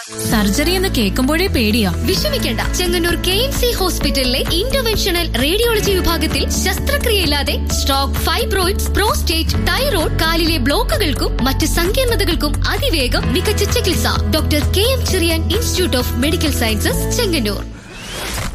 Surgery എന്ന് കേൾക്കുമ്പോഴേ പേടിയാ. വിഷമിക്കേണ്ട, ചെങ്ങന്നൂർ KMC ഹോസ്പിറ്റലിലെ ഇന്റർവെൻഷണൽ റേഡിയോളജി വിഭാഗത്തിൽ ശസ്ത്രക്രിയയില്ലാതെ സ്ട്രോക്ക്, ഫൈബ്രോയിഡ്സ്, പ്രോസ്റ്റേറ്റ്, തൈറോയ്ഡ്, കാലിലെ ബ്ലോക്കുകൾക്കും മറ്റ് സങ്കീർണതകൾക്കും അതിവേഗം മികച്ച ചികിത്സ. Doctor KM Cherian institute of medical sciences, Chengannur.